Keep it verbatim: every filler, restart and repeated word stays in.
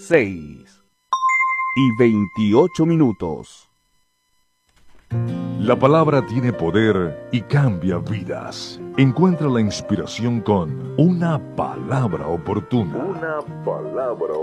seis y veintiocho minutos. La palabra tiene poder y cambia vidas. Encuentra la inspiración con una palabra oportuna. Una palabra